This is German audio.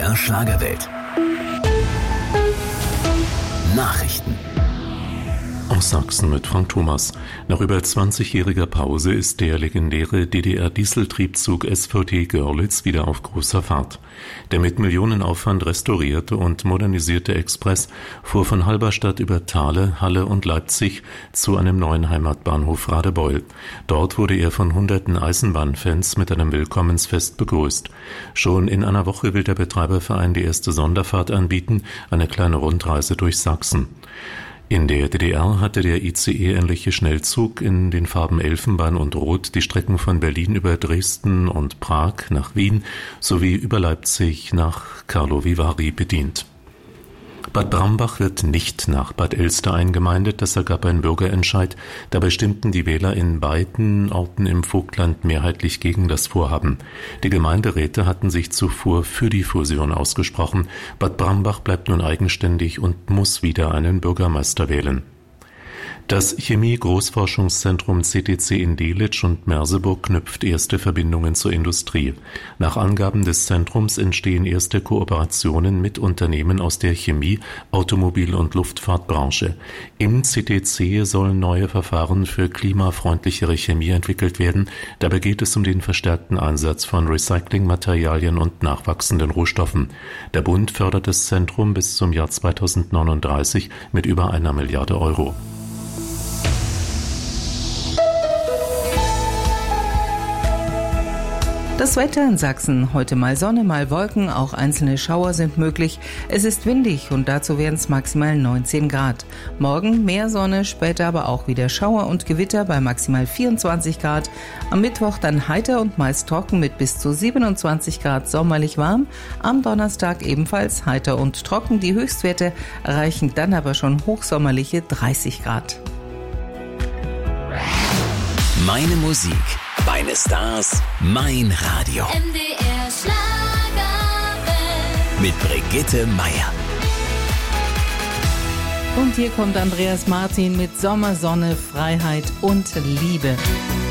MDR Schlagerwelt. Nachrichten. Aus Sachsen mit Frank Thomas. Nach über 20-jähriger Pause ist der legendäre DDR-Dieseltriebzug SVT Görlitz wieder auf großer Fahrt. Der mit Millionenaufwand restaurierte und modernisierte Express fuhr von Halberstadt über Thale, Halle und Leipzig zu einem neuen Heimatbahnhof Radebeul. Dort wurde er von hunderten Eisenbahnfans mit einem Willkommensfest begrüßt. Schon in einer Woche will der Betreiberverein die erste Sonderfahrt anbieten, eine kleine Rundreise durch Sachsen. In der DDR hatte der ICE-ähnliche Schnellzug in den Farben Elfenbein und Rot die Strecken von Berlin über Dresden und Prag nach Wien sowie über Leipzig nach Karlovy Vary bedient. Bad Brambach wird nicht nach Bad Elster eingemeindet, das ergab ein Bürgerentscheid. Dabei stimmten die Wähler in beiden Orten im Vogtland mehrheitlich gegen das Vorhaben. Die Gemeinderäte hatten sich zuvor für die Fusion ausgesprochen. Bad Brambach bleibt nun eigenständig und muss wieder einen Bürgermeister wählen. Das Chemie-Großforschungszentrum CTC in Delitzsch und Merseburg knüpft erste Verbindungen zur Industrie. Nach Angaben des Zentrums entstehen erste Kooperationen mit Unternehmen aus der Chemie-, Automobil- und Luftfahrtbranche. Im CTC sollen neue Verfahren für klimafreundlichere Chemie entwickelt werden. Dabei geht es um den verstärkten Einsatz von Recyclingmaterialien und nachwachsenden Rohstoffen. Der Bund fördert das Zentrum bis zum Jahr 2039 mit über 1 Milliarde Euro. Das Wetter in Sachsen. Heute mal Sonne, mal Wolken, auch einzelne Schauer sind möglich. Es ist windig und dazu werden es maximal 19 Grad. Morgen mehr Sonne, später aber auch wieder Schauer und Gewitter bei maximal 24 Grad. Am Mittwoch dann heiter und meist trocken mit bis zu 27 Grad sommerlich warm. Am Donnerstag ebenfalls heiter und trocken. Die Höchstwerte erreichen dann aber schon hochsommerliche 30 Grad. Meine Musik, meine Stars, mein Radio. MDR Schlagerwelt. Mit Brigitte Meier. Und hier kommt Andreas Martin mit Sommer, Sonne, Freiheit und Liebe.